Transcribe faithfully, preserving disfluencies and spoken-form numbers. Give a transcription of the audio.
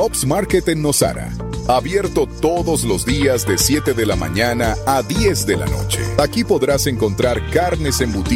Tops Market en Nosara. Abierto todos los días de siete de la mañana a diez de la noche. Aquí podrás encontrar carnes embutidas